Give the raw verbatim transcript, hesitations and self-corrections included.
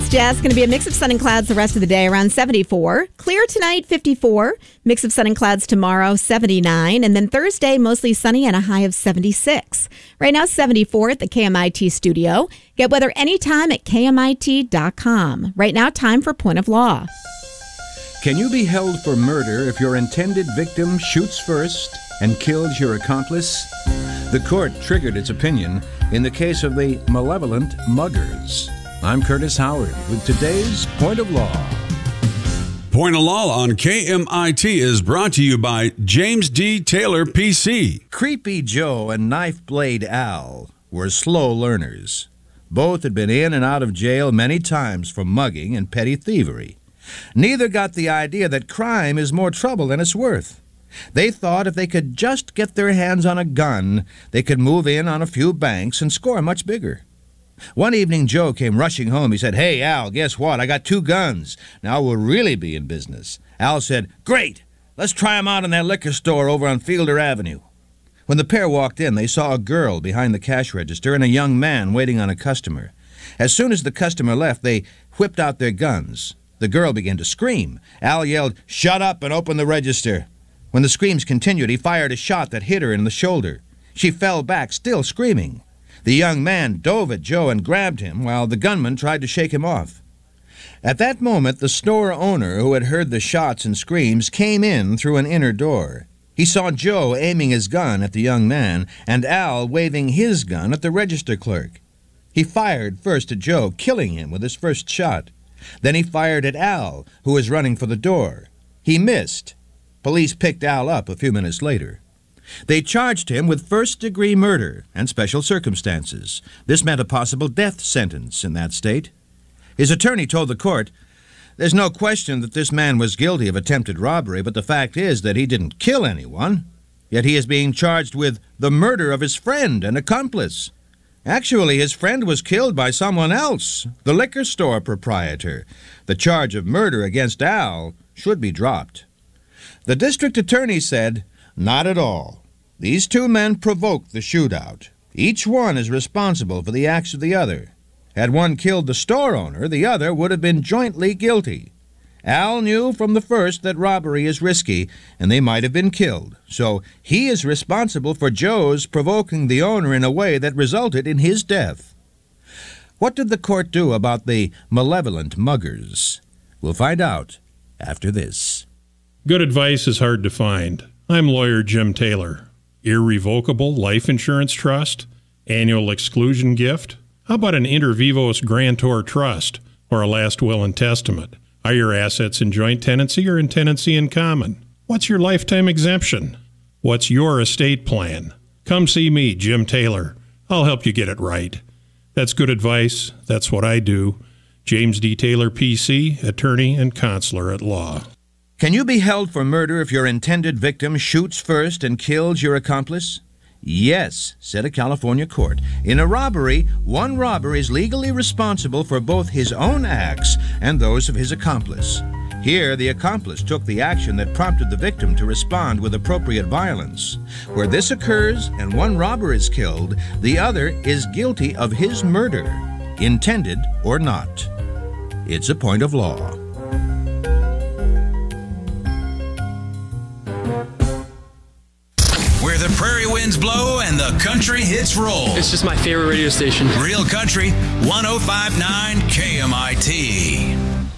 Jess. Going to be a mix of sun and clouds the rest of the day, around seventy-four. Clear tonight, fifty-four. Mix of sun and clouds tomorrow, seventy-nine. And then Thursday, mostly sunny and a high of seventy-six. Right now, seventy-four at the K M I T studio. Get weather anytime at K M I T dot com. Right now, time for Point of Law. Can you be held for murder if your intended victim shoots first and kills your accomplice? The court triggered its opinion in the case of the malevolent muggers. I'm Curtis Howard with today's Point of Law. Point of Law on K M I T is brought to you by James D. Taylor, P C. Creepy Joe and Knife Blade Al were slow learners. Both had been in and out of jail many times for mugging and petty thievery. Neither got the idea that crime is more trouble than it's worth. They thought if they could just get their hands on a gun, they could move in on a few banks and score much bigger. One evening, Joe came rushing home. He said, "Hey, Al, guess what? I got two guns. Now we'll really be in business." Al said, "Great. Let's try 'em out in that liquor store over on Fielder Avenue." When the pair walked in, they saw a girl behind the cash register and a young man waiting on a customer. As soon as the customer left, they whipped out their guns. The girl began to scream. Al yelled, "Shut up and open the register." When the screams continued, he fired a shot that hit her in the shoulder. She fell back, still screaming. The young man dove at Joe and grabbed him, while the gunman tried to shake him off. At that moment, the store owner, who had heard the shots and screams, came in through an inner door. He saw Joe aiming his gun at the young man, and Al waving his gun at the register clerk. He fired first at Joe, killing him with his first shot. Then he fired at Al, who was running for the door. He missed. Police picked Al up a few minutes later. They charged him with first-degree murder and special circumstances. This meant a possible death sentence in that state. His attorney told the court, "There's no question that this man was guilty of attempted robbery, but the fact is that he didn't kill anyone. Yet he is being charged with the murder of his friend and accomplice. Actually, his friend was killed by someone else, the liquor store proprietor. The charge of murder against Al should be dropped." The district attorney said, "Not at all. These two men provoked the shootout. Each one is responsible for the acts of the other. Had one killed the store owner, the other would have been jointly guilty. Al knew from the first that robbery is risky, and they might have been killed. So he is responsible for Joe's provoking the owner in a way that resulted in his death." What did the court do about the malevolent muggers? We'll find out after this. Good advice is hard to find. I'm lawyer Jim Taylor. Irrevocable life insurance trust? Annual exclusion gift? How about an inter vivos grantor trust or a last will and testament? Are your assets in joint tenancy or in tenancy in common? What's your lifetime exemption? What's your estate plan? Come see me, Jim Taylor. I'll help you get it right. That's good advice. That's what I do. James D. Taylor, P C, attorney and counselor at law. Can you be held for murder if your intended victim shoots first and kills your accomplice? Yes, said a California court. In a robbery, one robber is legally responsible for both his own acts and those of his accomplice. Here, the accomplice took the action that prompted the victim to respond with appropriate violence. Where this occurs and one robber is killed, the other is guilty of his murder, intended or not. It's a point of law. Where the prairie winds blow and the country hits roll. It's just my favorite radio station. Real Country, one oh five point nine K M I T.